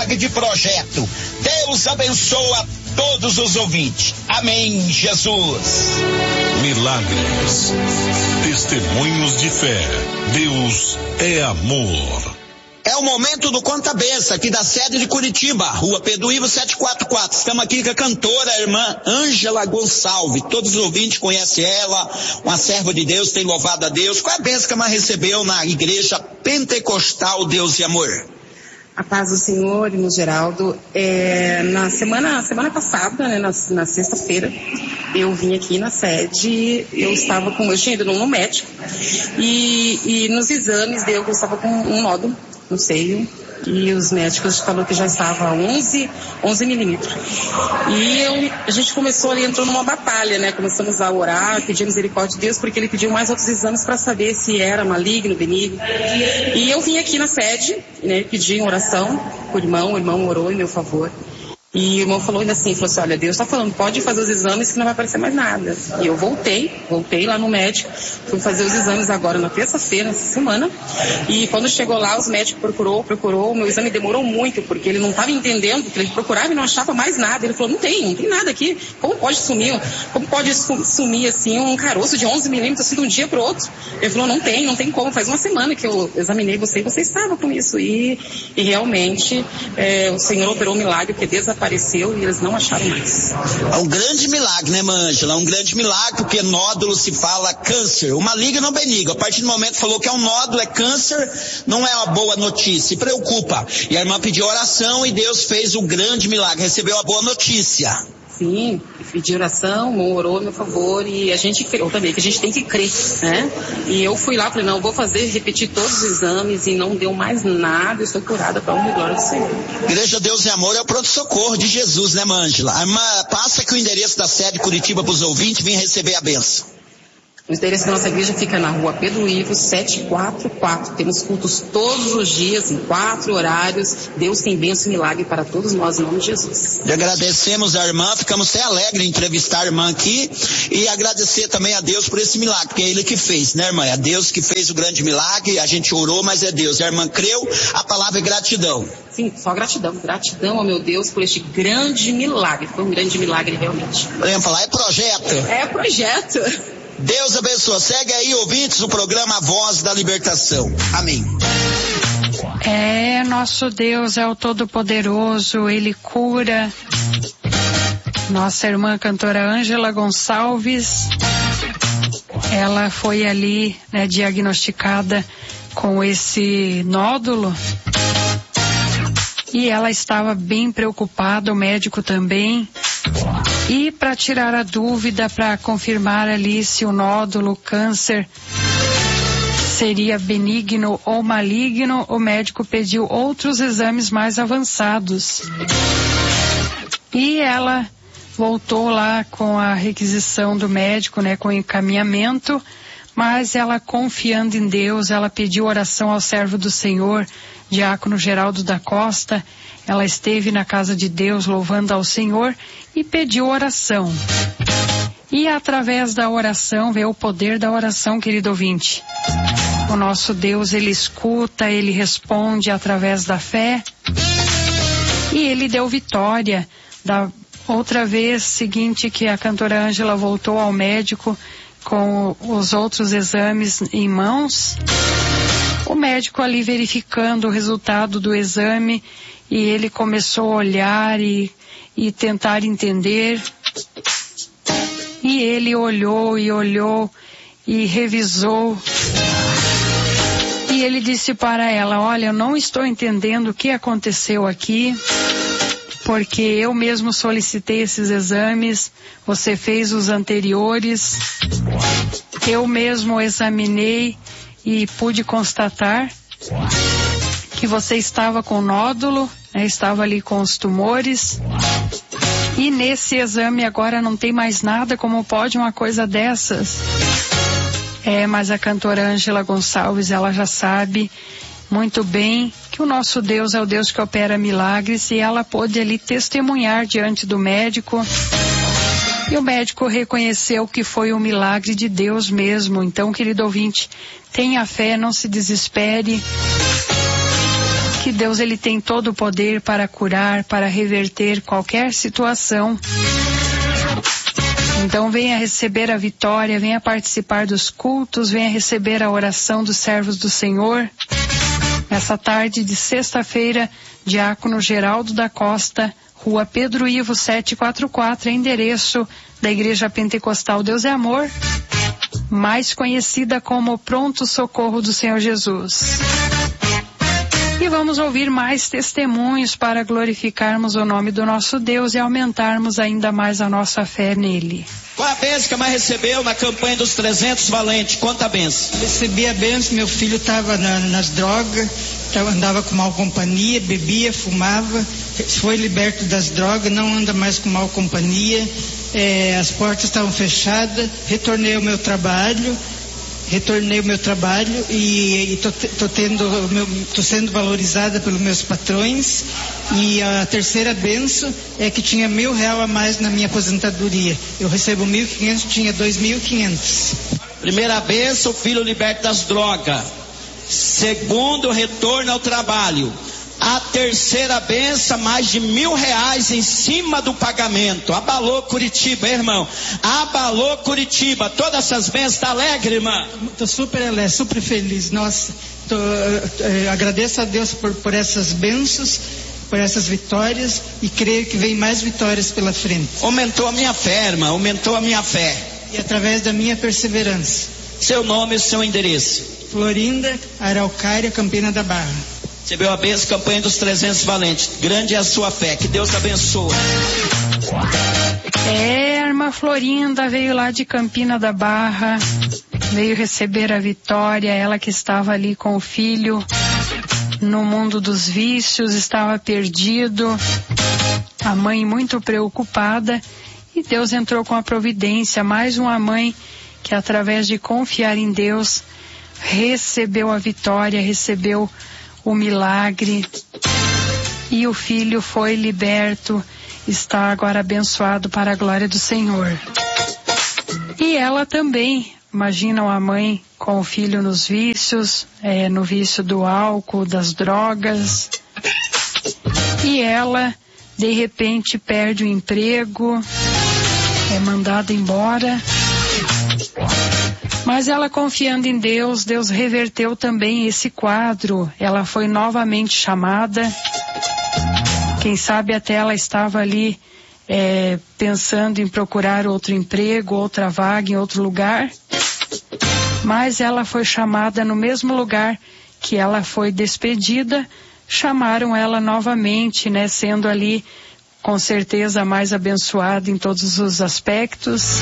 milagre de projeto. Deus abençoa todos os ouvintes. Amém, Jesus. Milagres, testemunhos de fé. Deus é amor. É o momento do Conta Benção, aqui da sede de Curitiba, Rua Pedro Ivo 744. Estamos aqui com a cantora, a irmã Ângela Gonçalves. Todos os ouvintes conhecem ela, uma serva de Deus, tem louvado a Deus. Qual é a bênção que ela recebeu na igreja pentecostal Deus e Amor? A paz do Senhor, irmão Geraldo. Na semana passada, né, na sexta-feira, eu vim aqui na sede, eu tinha ido no médico, e nos exames eu estava com um nódulo no seio, e os médicos falaram que já estava 11 milímetros. E a gente começou ali, entrou numa batalha, né? Começamos a orar, pedir misericórdia de Deus, porque ele pediu mais outros exames para saber se era maligno, benigno. E eu vim aqui na sede, né? Pedi oração por irmão, o irmão orou em meu favor. E o irmão falou ainda assim, falou assim, olha, Deus está falando, pode fazer os exames que não vai aparecer mais nada. E eu voltei lá no médico, fui fazer os exames agora na terça-feira, essa semana, e quando chegou lá, os médicos procurou, o meu exame demorou muito, porque ele não estava entendendo, porque ele procurava e não achava mais nada. Ele falou, não tem nada aqui, como pode sumir assim um caroço de 11 milímetros assim de um dia para o outro? Ele falou, não tem como, faz uma semana que eu examinei você e você estava com isso. E realmente, o Senhor operou um milagre, porque desapareceu e eles não acharam mais. É um grande milagre, né, Ângela? É um grande milagre, porque nódulo se fala câncer, o maligno ou benigno. A partir do momento que falou que é um nódulo, é câncer, não é uma boa notícia, se preocupa. E a irmã pediu oração e Deus fez um grande milagre, recebeu a boa notícia. Sim, pedi oração, orou a meu favor, e a gente creu também, que a gente tem que crer, né? E eu fui lá, falei, não, vou repetir todos os exames, e não deu mais nada, estou curada para a honra e glória do Senhor. Igreja Deus e Amor é o pronto-socorro de Jesus, né, Ângela? A irmã, passa aqui o endereço da sede Curitiba para os ouvintes, vem receber a bênção. O endereço da nossa igreja fica na Rua Pedro Ivo 744. Temos cultos todos os dias, em 4 horários. Deus tem bênção e milagre para todos nós, em nome de Jesus. E agradecemos a irmã, ficamos até alegres em entrevistar a irmã aqui e agradecer também a Deus por esse milagre, porque é Ele que fez, né, irmã? É Deus que fez o grande milagre, a gente orou, mas é Deus. A irmã creu, a palavra é gratidão. Sim, só gratidão. Gratidão ao meu Deus por este grande milagre. Foi um grande milagre, realmente. Podemos falar, é projeto. É projeto. Deus abençoe. Segue aí, ouvintes, o programa A Voz da Libertação. Amém. Nosso Deus é o Todo-Poderoso, Ele cura. Nossa irmã cantora Ângela Gonçalves, ela foi ali, né, diagnosticada com esse nódulo. E ela estava bem preocupada, o médico também. E para tirar a dúvida, para confirmar ali se o nódulo, câncer, seria benigno ou maligno, o médico pediu outros exames mais avançados. E ela voltou lá com a requisição do médico, né, com o encaminhamento, mas ela, confiando em Deus, ela pediu oração ao servo do Senhor, diácono Geraldo da Costa. Ela esteve na casa de Deus louvando ao Senhor e pediu oração. E através da oração, vê o poder da oração, querido ouvinte. O nosso Deus, Ele escuta, Ele responde através da fé. E Ele deu vitória. Da outra vez seguinte que a cantora Ângela voltou ao médico com os outros exames em mãos, o médico ali verificando o resultado do exame, e ele começou a olhar e tentar entender. E ele olhou e revisou. E ele disse para ela, olha, eu não estou entendendo o que aconteceu aqui, porque eu mesmo solicitei esses exames, você fez os anteriores, eu mesmo examinei e pude constatar que você estava com nódulo, né, estava ali com os tumores, e nesse exame agora não tem mais nada, como pode uma coisa dessas? Mas a cantora Ângela Gonçalves, ela já sabe muito bem que o nosso Deus é o Deus que opera milagres, e ela pôde ali testemunhar diante do médico, e o médico reconheceu que foi um milagre de Deus mesmo. Então, querido ouvinte, tenha fé, não se desespere. que Deus ele tem todo o poder para curar, para reverter qualquer situação. Então venha receber a vitória, venha participar dos cultos, venha receber a oração dos servos do Senhor. Nessa tarde de sexta-feira, Diácono Geraldo da Costa, Rua Pedro Ivo 744, endereço da Igreja Pentecostal Deus é Amor, mais conhecida como Pronto Socorro do Senhor Jesus. E vamos ouvir mais testemunhos para glorificarmos o nome do nosso Deus e aumentarmos ainda mais a nossa fé nele. Qual a bênção que a mãe recebeu na campanha dos 300 valentes? Conta a bênção. Recebi a bênção, meu filho estava nas drogas, andava com mal companhia, bebia, fumava, foi liberto das drogas, não anda mais com mal companhia, as portas estavam fechadas, retornei ao meu trabalho e tô sendo valorizada pelos meus patrões. E a terceira benção é que tinha R$1.000 a mais na minha aposentadoria. Eu recebo 1.500, tinha 2.500. Primeira benção, filho liberto das drogas. Segundo, retorno ao trabalho. A terceira benção, mais de R$1.000 em cima do pagamento. Abalou Curitiba, irmão. Abalou Curitiba. Todas essas bênçãos, tá alegre, irmã? Tô super alegre, super feliz. Nossa, agradeço a Deus por essas bênçãos, por essas vitórias, e creio que vem mais vitórias pela frente. Aumentou a minha fé, irmã, aumentou a minha fé. E através da minha perseverança. Seu nome e seu endereço? Florinda, Araucária, Campina da Barra. Recebeu a bênção, campanha dos 300 valentes. Grande é a sua fé, que Deus abençoe. A irmã Florinda veio lá de Campina da Barra, veio receber a vitória, ela que estava ali com o filho no mundo dos vícios, estava perdido, a mãe muito preocupada, e Deus entrou com a providência, mais uma mãe que através de confiar em Deus, recebeu a vitória, recebeu o milagre, e o filho foi liberto, está agora abençoado para a glória do Senhor. E ela também, imaginam a mãe com o filho nos vícios, no vício do álcool, das drogas, e ela de repente perde o emprego, é mandada embora. Mas ela confiando em Deus, Deus reverteu também esse quadro. Ela foi novamente chamada. Quem sabe até ela estava ali pensando em procurar outro emprego, outra vaga em outro lugar. Mas ela foi chamada no mesmo lugar que ela foi despedida. Chamaram ela novamente, sendo ali com certeza mais abençoada em todos os aspectos.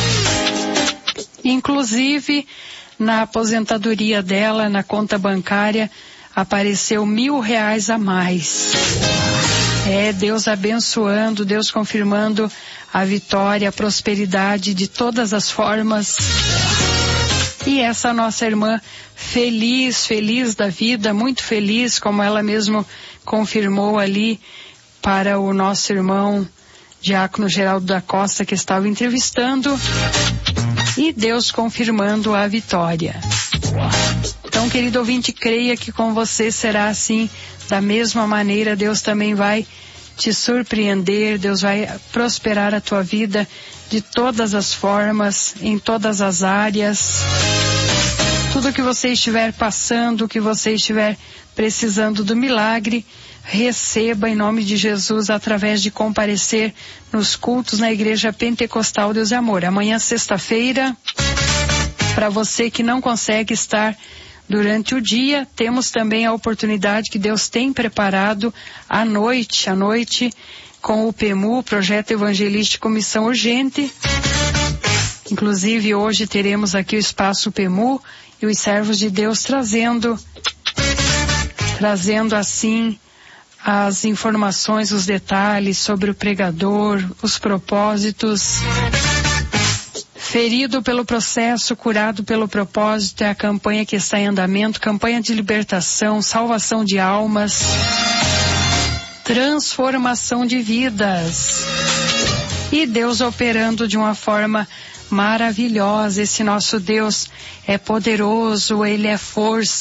Inclusive, na aposentadoria dela, na conta bancária, apareceu R$1.000 a mais. Deus abençoando, Deus confirmando a vitória, a prosperidade de todas as formas. E essa nossa irmã feliz da vida, muito feliz, como ela mesmo confirmou ali para o nosso irmão Diácono Geraldo da Costa, que estava entrevistando. E Deus confirmando a vitória. Então, querido ouvinte, creia que com você será assim, da mesma maneira. Deus também vai te surpreender, Deus vai prosperar a tua vida de todas as formas, em todas as áreas. Tudo que você estiver passando, que você estiver precisando do milagre, receba em nome de Jesus através de comparecer nos cultos na Igreja Pentecostal Deus é Amor. Amanhã, sexta-feira, para você que não consegue estar durante o dia, temos também a oportunidade que Deus tem preparado à noite com o PEMU, Projeto Evangelístico Missão Urgente. Inclusive hoje teremos aqui o Espaço PEMU e os servos de Deus trazendo assim as informações, os detalhes sobre o pregador, os propósitos. Ferido pelo processo, curado pelo propósito, é a campanha que está em andamento, campanha de libertação, salvação de almas, transformação de vidas. E Deus operando de uma forma maravilhosa. Esse nosso Deus é poderoso, Ele é força.